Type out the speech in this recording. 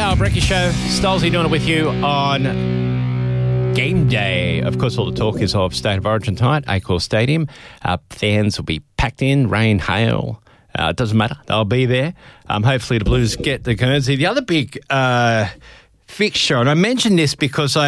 Al Brecky Show. Stolzy doing it with you on game day. Of course, all the talk is of State of Origin tonight, Accor Stadium. Fans will be packed in, rain, hail. It doesn't matter. They'll be there. Hopefully the Blues get the Guernsey. The other big fixture, and I mentioned this because